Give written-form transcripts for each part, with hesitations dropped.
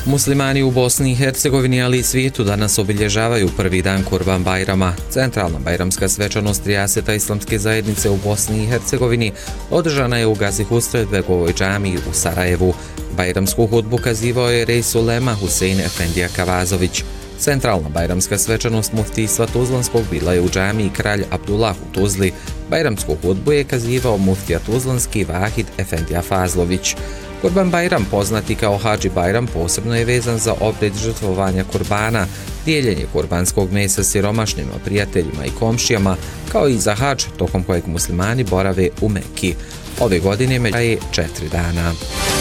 Muslimani u Bosni i Hercegovini, ali i svijetu danas obilježavaju prvi dan Kurban Bajrama. Centralna bajramska svečanost Rijaseta islamske zajednice u Bosni i Hercegovini održana je u Gazi Husretbegovoj džamiji u Sarajevu. Bajramsku hudbu kazivao je Reis Ulema Husein Efendija Kavazović. Centralna bajramska svečanost muftijstva Tuzlanskog bila je u džamiji Kralj Abdullah u Tuzli. Bajramsku hudbu je kazivao muftija Tuzlanski Vahid Efendija Fazlović. Kurban Bajram, poznati kao Hadži Bajram, posebno je vezan za obred žrtvovanja kurbana, dijeljenje kurbanskog mesa siromašnima, prijateljima i komšijama, kao i za hadž, tokom kojeg muslimani borave u Mekki. Ove godine međa je 4 dana.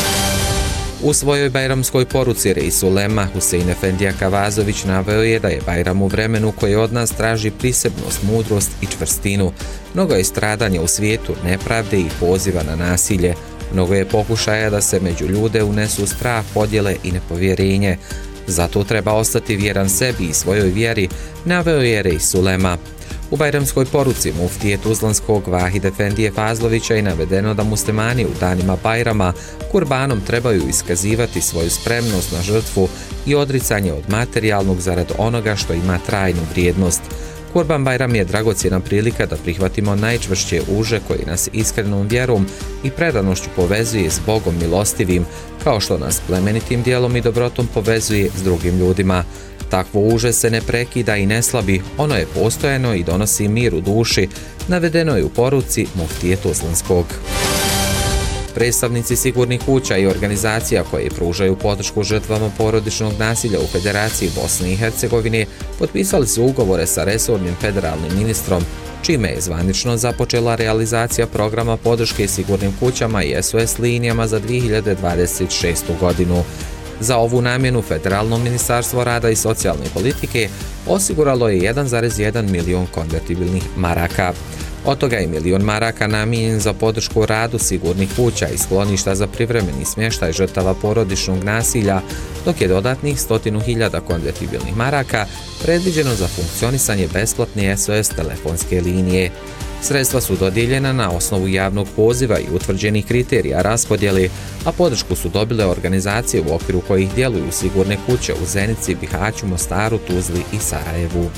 U svojoj bajramskoj poruci Reis Ulema Husein Efendija Kavazović naveo je da je Bajram u vremenu koje od nas traži prisebnost, mudrost i čvrstinu. Mnogo je stradanja u svijetu, nepravde i poziva na nasilje. Mnogo je pokušaja da se među ljude unesu strah, podjele i nepovjerenje. Zato treba ostati vjeran sebi i svojoj vjeri, naveo je Reis Ulema. U bajramskoj poruci muftije Tuzlanskog Vahid Efendije Fazlovića je navedeno da muslimani u danima Bajrama kurbanom trebaju iskazivati svoju spremnost na žrtvu i odricanje od materijalnog zarad onoga što ima trajnu vrijednost. Kurban Bajram je dragocjena prilika da prihvatimo najčvršće uže koji nas iskrenom vjerom i predanošću povezuje s Bogom milostivim, kao što nas plemenitim dijelom i dobrotom povezuje s drugim ljudima. Takvo uže se ne prekida i ne slabi, ono je postojano i donosi mir u duši, navedeno je u poruci muftije Tuzlanskog. Predstavnici sigurnih kuća i organizacija koje pružaju podršku žrtvama porodičnog nasilja u Federaciji Bosne i Hercegovine potpisali su ugovore sa resornim federalnim ministrom, čime je zvanično započela realizacija programa podrške sigurnim kućama i SOS linijama za 2026. godinu. Za ovu namjenu Federalno ministarstvo rada i socijalne politike osiguralo je 1,1 milion konvertibilnih maraka. Od toga je 1 milion maraka namijenjen za podršku radu sigurnih kuća i skloništa za privremeni smještaj žrtava porodičnog nasilja, dok je dodatnih 100.000 konvertibilnih maraka predviđeno za funkcionisanje besplatne SOS telefonske linije. Sredstva su dodijeljena na osnovu javnog poziva i utvrđenih kriterija raspodjele, a podršku su dobile organizacije u okviru kojih djeluju sigurne kuće u Zenici, Bihaću, Mostaru, Tuzli i Sarajevu.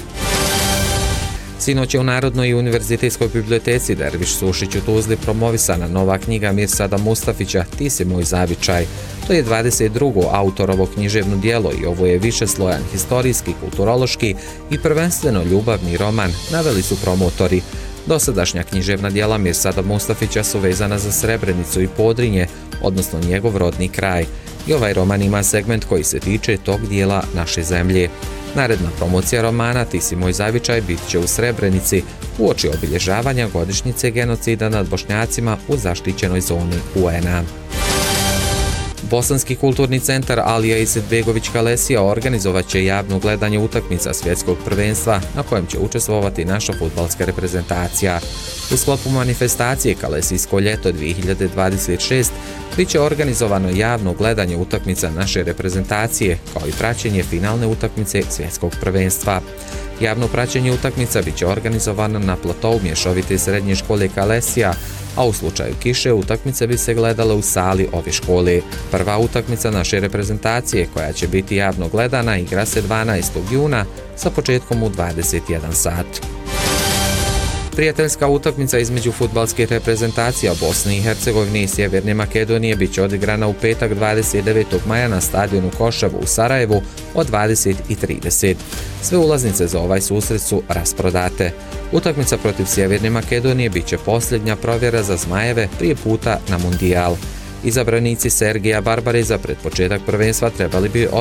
Sinoć je u Narodnoj i univerzitetskoj biblioteci Derviš Sušić u Tuzli promovisana nova knjiga Mirsada Mustafića Ti si moj zavičaj. To je 22. autorovo književno djelo i ovo je višeslojan historijski, kulturološki i prvenstveno ljubavni roman, naveli su promotori. Dosadašnja književna djela Mirsada Mustafića su vezana za Srebrenicu i Podrinje, odnosno njegov rodni kraj. I ovaj roman ima segment koji se tiče tog dijela naše zemlje. Naredna promocija romana Ti si moj zavičaj bit će u Srebrenici uoči obilježavanja godišnjice genocida nad Bošnjacima u zaštićenoj zoni UN-a. Bosanski kulturni centar Alija Izetbegović Kalesija organizovat će javno gledanje utakmica svjetskog prvenstva na kojem će učestvovati naša fudbalska reprezentacija. U sklopu manifestacije Kalesijsko ljeto 2026 bit će organizovano javno gledanje utakmica naše reprezentacije, kao i praćenje finalne utakmice svjetskog prvenstva. Javno praćenje utakmica bit će organizovano na platovu mješovite srednje škole Kalesija, a u slučaju kiše utakmice bi se gledale u sali ove škole. Prva utakmica naše reprezentacije, koja će biti javno gledana, igra se 12. juna sa početkom u 21 sat. Prijateljska utakmica između fudbalskih reprezentacija Bosne i Hercegovine i Sjeverne Makedonije bit će odigrana u petak 29. maja na stadionu Koševo u Sarajevu od 20:30. Sve ulaznice za ovaj susret su rasprodate. Utakmica protiv Sjeverne Makedonije bit će posljednja provjera za Zmajeve prije puta na Mundijal. Izabranici Sergeja Barbareza pred početak prvenstva trebali bi